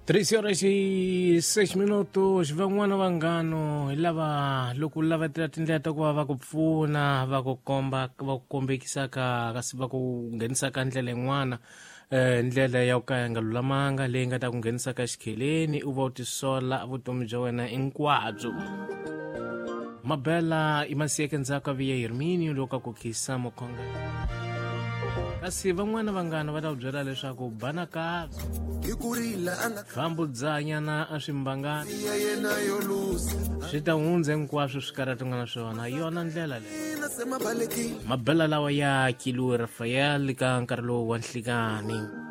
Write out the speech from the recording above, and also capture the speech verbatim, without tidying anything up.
três horas e seis minutos van'wana vanghano hi lava loko lava tira tindlela ta ku va va ku pfuna va ku komba va ku kombekisaka kasi va ku nghenisaka ndlela yin'wana eh ndlela ya ku ka ya nga lulamanga leyi nga ta ku nghenisaka xikheleni u va u tisola vutomi bya wena hinkwabyo mabela i masiyeke ndzhaku ka viya Herminio loko ku khisa mokhonga kasi van'wana vanghana va ta ku byela leswaku bana kazo fambudzanyana a swimbangana swi ta hundza hinkwaswo swi karhatinga na swona yona ndlela leyi mabela lawa ya kiliwe Rafael ka nkarhi lowu wa nhlikani